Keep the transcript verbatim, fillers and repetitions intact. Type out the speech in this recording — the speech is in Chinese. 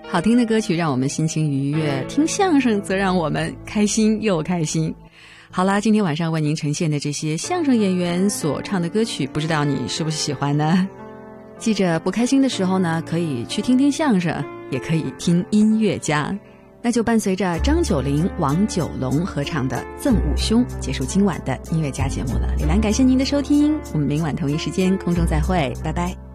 好听的歌曲让我们心情愉悦，听相声则让我们开心又开心。好啦，今天晚上为您呈现的这些相声演员所唱的歌曲，不知道你是不是喜欢呢？记着，不开心的时候呢，可以去听听相声，也可以听音乐家。那就伴随着张九龄、王九龙合唱的《赠五兄》结束今晚的音乐家节目了。李兰感谢您的收听，我们明晚同一时间空中再会，拜拜。